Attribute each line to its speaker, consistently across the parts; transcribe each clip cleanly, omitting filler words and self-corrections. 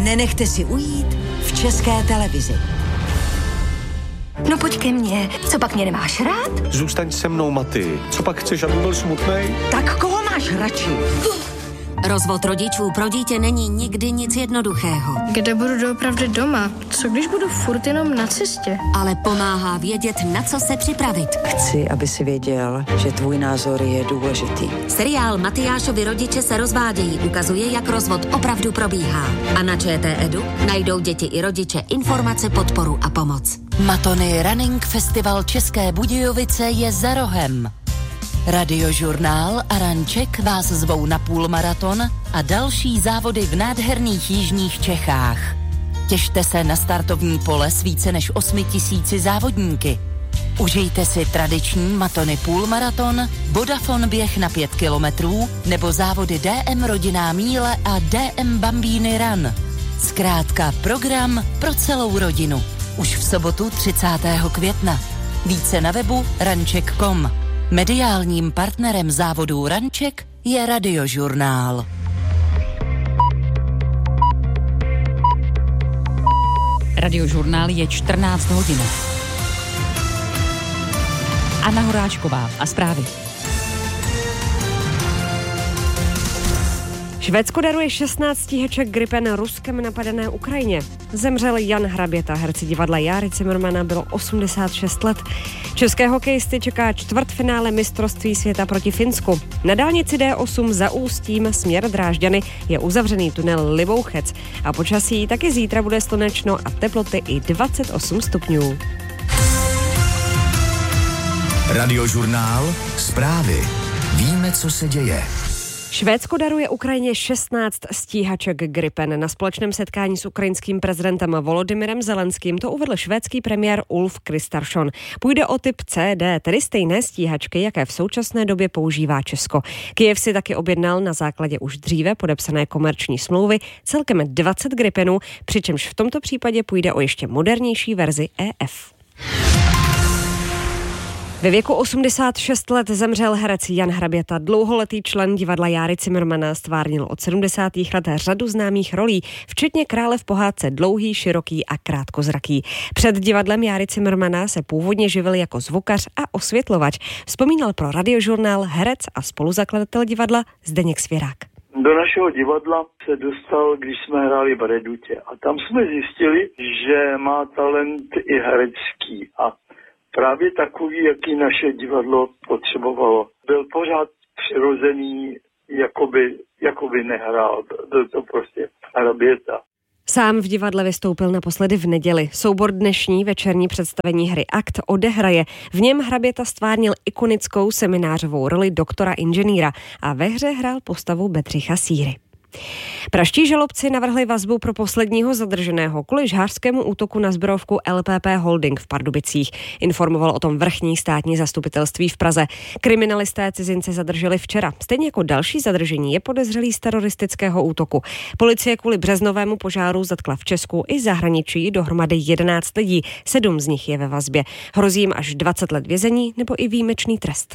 Speaker 1: nenechte si ujít v České televizi.
Speaker 2: No pojď ke mně, co pak mě nemáš rád?
Speaker 3: Zůstaň se mnou, Maty. Co pak chceš, aby byl smutnej?
Speaker 1: Tak koho máš radši?
Speaker 4: Rozvod rodičů pro dítě není nikdy nic jednoduchého.
Speaker 5: Kde budu doopravdy doma? Co když budu furt jenom na cestě?
Speaker 4: Ale pomáhá vědět, na co se připravit.
Speaker 1: Chci, aby si věděl, že tvůj názor je důležitý.
Speaker 4: Seriál Matyášovi rodiče se rozvádějí ukazuje, jak rozvod opravdu probíhá. A na ČT Edu najdou děti i rodiče informace, podporu a pomoc.
Speaker 6: Matony Running Festival České Budějovice je za rohem. Radiožurnál a Ranček vás zvou na půlmaraton a další závody v nádherných jižních Čechách. Těšte se na startovní pole s více než 8 000 závodníky. Užijte si tradiční Matony půlmaraton, Vodafone běh na 5 kilometrů nebo závody DM Rodinná míle a DM Bambíny Run. Zkrátka program pro celou rodinu. Už v sobotu 30. května. Více na webu ranček.com. Mediálním partnerem závodů Ranček je Radiožurnál.
Speaker 7: Radiožurnál je 14 hodin. Anna Horáčková a zprávy.
Speaker 8: Švédsko daruje 16 stíhaček Gripen Ruskem napadené Ukrajině. Zemřel Jan Hraběta, herci divadla Járy Cimrmana, bylo 86 let. České hokejisty čeká čtvrtfinále mistrovství světa proti Finsku. Na dálnici D8 za Ústím směr Drážďany je uzavřený tunel Libouchec a počasí taky zítra bude slunečno a teploty i 28 stupňů.
Speaker 9: Radiožurnál, zprávy. Víme, co se děje.
Speaker 8: Švédsko daruje Ukrajině 16 stíhaček Gripen. Na společném setkání s ukrajinským prezidentem Volodymyrem Zelenským to uvedl švédský premiér Ulf Kristersson. Půjde o typ CD, tedy stejné stíhačky, jaké v současné době používá Česko. Kyjev si taky objednal na základě už dříve podepsané komerční smlouvy celkem 20 Gripenů, přičemž v tomto případě půjde o ještě modernější verzi EF. Ve věku 86 let zemřel herec Jan Hraběta, dlouholetý člen divadla Járy Cimrmana, stvárnil od 70. let řadu známých rolí, včetně krále v pohádce Dlouhý, široký a krátkozraký. Před divadlem Járy Cimrmana se původně živil jako zvukař a osvětlovač. Vzpomínal pro Radiožurnál herec a spoluzakladatel divadla Zdeněk Svěrák.
Speaker 10: Do našeho divadla se dostal, když jsme hráli v Redutě. A tam jsme zjistili, že má talent i herecký. A právě takový, jaký naše divadlo potřebovalo. Byl pořád přirozený, jakoby nehrál. Byl to prostě Hraběta.
Speaker 8: Sám v divadle vystoupil naposledy v neděli. Soubor dnešní večerní představení hry Akt odehraje. V něm Hraběta stvárnil ikonickou seminářovou roli doktora inženýra a ve hře hrál postavu Bedřicha Síry. Praští žalobci navrhli vazbu pro posledního zadrženého kvůli žhářskému útoku na zbrojovku LPP Holding v Pardubicích. Informoval o tom vrchní státní zastupitelství v Praze. Kriminalisté cizince zadrželi včera. Stejně jako další zadržení je podezřelý z teroristického útoku. Policie kvůli březnovému požáru zatkla v Česku i zahraničí dohromady 11 lidí. 7 z nich je ve vazbě. Hrozí jim až 20 let vězení nebo i výjimečný trest.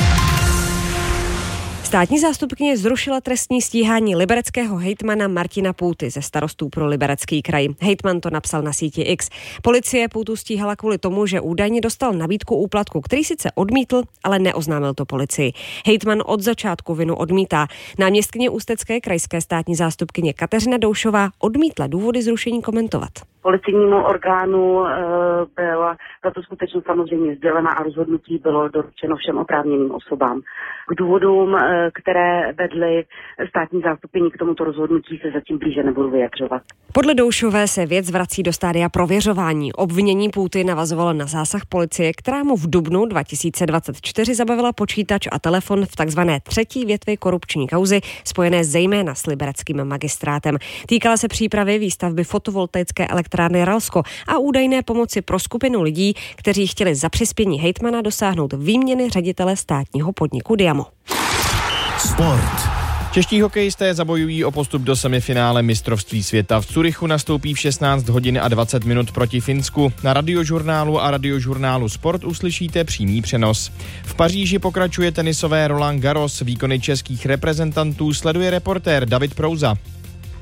Speaker 8: Státní zástupkyně zrušila trestní stíhání libereckého hejtmana Martina Půty ze Starostů pro Liberecký kraj. Hejtman to napsal na síti X. Policie Půtu stíhala kvůli tomu, že údajně dostal nabídku úplatku, který sice odmítl, ale neoznámil to policii. Hejtman od začátku vinu odmítá. Náměstkyně ústecké krajské státní zástupkyně Kateřina Doušová odmítla důvody zrušení komentovat.
Speaker 11: Policejnímu orgánu byla tato skutečnost samozřejmě sdělena a rozhodnutí bylo doručeno všem oprávněným osobám. K důvodům, které vedly státní zástupkyni k tomuto rozhodnutí, se zatím blíže nebudu vyjadřovat.
Speaker 8: Podle Doušové se věc vrací do stádia prověřování. Obvinění Půty navazovalo na zásah policie, která mu v dubnu 2024 zabavila počítač a telefon v takzvané třetí větvi korupční kauzy, spojené zejména s libereckým magistrátem. Týkala se přípravy výstavby fotovoltaické elektrárny Ralsko a údajné pomoci pro skupinu lidí, kteří chtěli za přispění hejtmana dosáhnout výměny ředitele státního podniku Diamo.
Speaker 9: Sport.
Speaker 12: Čeští hokejisté zabojují o postup do semifinále mistrovství světa. V Curychu nastoupí v 16 hodin a 20 minut proti Finsku. Na Radiožurnálu a Radiožurnálu Sport uslyšíte přímý přenos. V Paříži pokračuje tenisové Roland Garros. Výkony českých reprezentantů sleduje reportér David Prouza.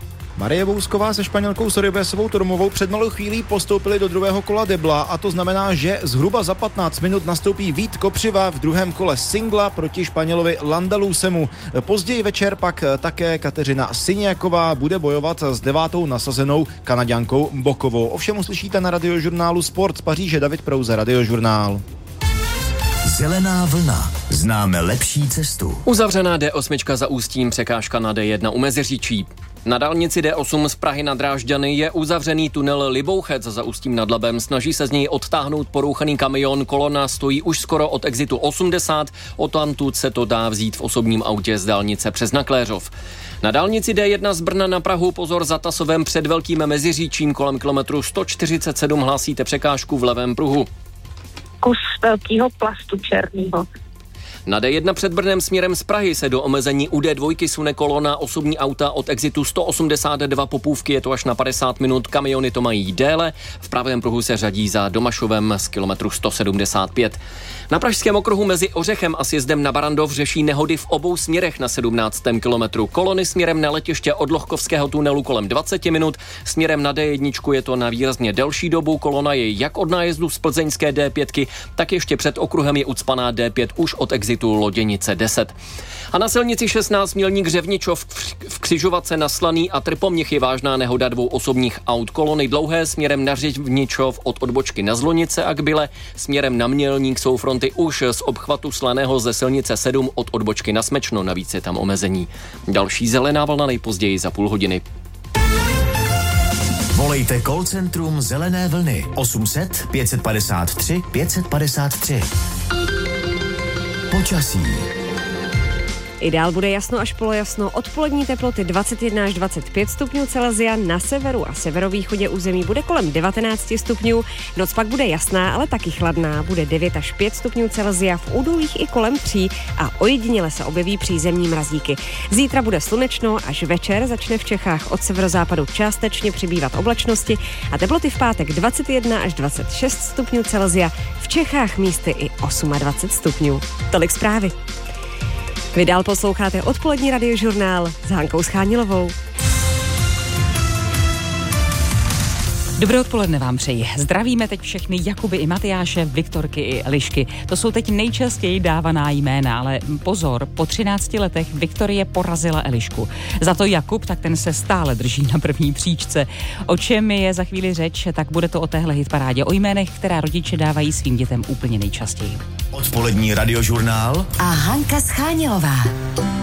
Speaker 13: Marie Vousková se Španělkou Sorribesovou Tormovou před malou chvílí postoupili do druhého kola debla a to znamená, že zhruba za 15 minut nastoupí Vít Kopřiva v druhém kole singla proti Španělovi Landalusemu. Později večer pak také Kateřina Syniaková bude bojovat s 9. nasazenou Kanaďankou Bokovou. Ovšem uslyšíte na Radiožurnálu Sport z Paříže. David Prouze, Radiožurnál.
Speaker 9: Zelená vlna. Známe lepší cestu.
Speaker 14: Uzavřená D8 za Ústím, překážka na D1 u Meziříčí. Na dálnici D8 z Prahy na Drážďany je uzavřený tunel Libouchec za Ústím nad Labem. Snaží se z něj odtáhnout porouchaný kamion. Kolona stojí už skoro od exitu 80. Odtamtud se to dá vzít v osobním autě z dálnice přes Nakléřov. Na dálnici D1 z Brna na Prahu pozor za Tasovem před Velkým Meziříčím kolem kilometru 147 hlásíte překážku v levém pruhu.
Speaker 11: Kus velkého plastu černýho.
Speaker 14: Na D1 před Brnem směrem z Prahy se do omezení u D2 sune kolona osobní auta od exitu 182 Popůvky, je to až na 50 minut, kamiony to mají déle, v pravém pruhu se řadí za Domašovem z kilometru 175. Na pražském okruhu mezi Ořechem a sjezdem na Barandov řeší nehody v obou směrech na 17. kilometru. Kolony směrem na letiště od Lohkovského tunelu kolem 20 minut, směrem na D1 je to na výrazně delší dobu, kolona je jak od nájezdu z plzeňské D5, tak ještě před okruhem je ucpaná D5 už od exitu Loděnice 10. A na silnici 16 Mělník Řevničov v křižovatce na Slaný a Trpoměch je vážná nehoda dvou osobních aut. Kolony dlouhé směrem na Řevničov od odbočky na Zlonice a k Byle, směrem na Mělník jsou fronty už z obchvatu Slaného ze silnice 7 od odbočky na Smečno, navíc je tam omezení. Další zelená vlna nejpozději za půl hodiny.
Speaker 9: Volejte call centrum Zelené vlny 800 553 553. Počasí.
Speaker 8: I dál bude jasno až polojasno, odpolední teploty 21 až 25 stupňů Celsia, na severu a severovýchodě území bude kolem 19 stupňů, noc pak bude jasná, ale taky chladná, bude 9 až 5 stupňů Celsia, v údolích i kolem 3 a ojediněle se objeví přízemní mrazíky. Zítra bude slunečno, až večer začne v Čechách od severozápadu částečně přibývat oblačnosti a teploty v pátek 21 až 26 stupňů Celsia, v Čechách místy i 28 stupňů. Tolik zprávy. Vy dál posloucháte odpolední Radiožurnál s Hankou Schánilovou.
Speaker 7: Dobré odpoledne vám přeji. Zdravíme teď všechny Jakuby i Matyáše, Viktorky i Elišky. To jsou teď nejčastěji dávaná jména, ale pozor, po 13 letech Viktorie porazila Elišku. Za to Jakub, tak ten se stále drží na první příčce. O čem je za chvíli řeč, tak bude to o téhle hitparádě, o jménech, která rodiče dávají svým dětem úplně nejčastěji.
Speaker 9: Odpolední Radiožurnál
Speaker 6: a Hanka Schánilová.